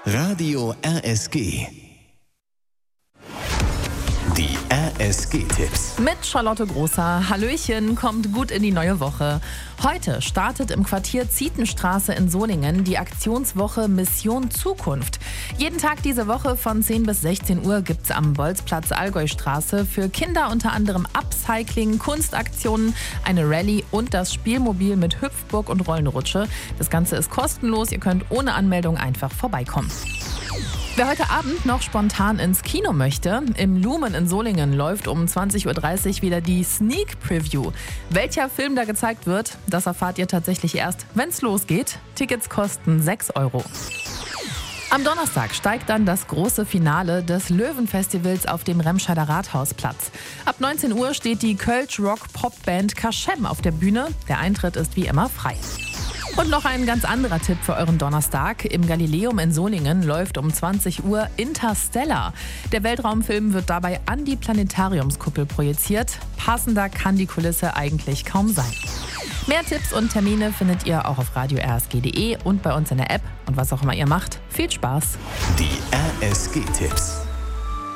Radio RSG. Die RSG-Tipps. Mit Charlotte Großer. Hallöchen, kommt gut in die neue Woche. Heute startet im Quartier Zietenstraße in Solingen die Aktionswoche Mission Zukunft. Jeden Tag diese Woche von 10 bis 16 Uhr gibt's am Bolzplatz Allgäustraße für Kinder unter anderem Upcycling, Kunstaktionen, eine Rallye und das Spielmobil mit Hüpfburg und Rollenrutsche. Das Ganze ist kostenlos, ihr könnt ohne Anmeldung einfach vorbeikommen. Wer heute Abend noch spontan ins Kino möchte, im Lumen in Solingen läuft um 20.30 Uhr wieder die Sneak Preview. Welcher Film da gezeigt wird, das erfahrt ihr tatsächlich erst, wenn es losgeht. Tickets kosten 6 Euro. Am Donnerstag steigt dann das große Finale des Löwenfestivals auf dem Remscheider Rathausplatz. Ab 19 Uhr steht die Kölsch-Rock-Pop-Band Kaschem auf der Bühne. Der Eintritt ist wie immer frei. Und noch ein ganz anderer Tipp für euren Donnerstag. Im Galileum in Solingen läuft um 20 Uhr Interstellar. Der Weltraumfilm wird dabei an die Planetariumskuppel projiziert. Passender kann die Kulisse eigentlich kaum sein. Mehr Tipps und Termine findet ihr auch auf radio-rsg.de und bei uns in der App. Und was auch immer ihr macht, viel Spaß. Die RSG-Tipps.